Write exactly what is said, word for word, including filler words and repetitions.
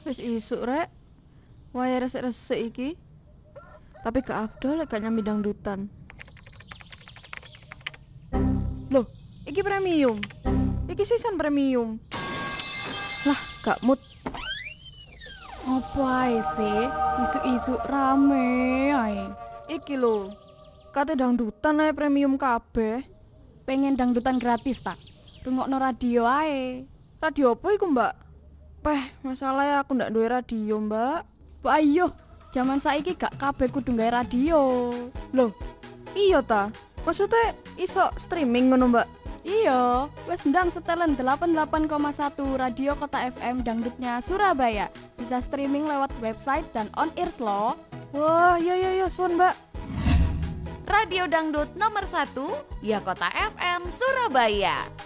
Wis isuk rek. Wae resik-resik iki. Tapi gak afdol lek gak nyambi dangdutan. Loh, iki premium. Iki season premium. Lah, gak mood. Apa ae sih? Isu-isu rame ae. Iki lho. Kate dangdutan ae premium kabeh. Pengen dangdutan gratis tak? Rungokno radio ae. Radio apa iku, Mbak? Peh, masalahnya aku ndak duwe radio, Mbak. Bu ayo, zaman saiki gak kabeh kudu gawe radio. Loh, iya ta? Maksudnya iso streaming ngono, Mbak? Iya, wes ndang setelan delapan puluh delapan koma satu Radio Kota F M dangdutnya Surabaya. Bisa streaming lewat website dan on ears loh. Wah, iya iya iya, suwun, Mbak. Radio Dangdut nomor satu, ya Kota F M Surabaya.